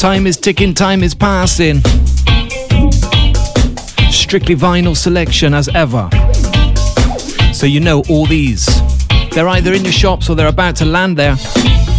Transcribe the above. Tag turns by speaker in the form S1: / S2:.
S1: Time is ticking, time is passing. Strictly vinyl selection as ever. So you know all these. They're either in your shops or they're about to land there.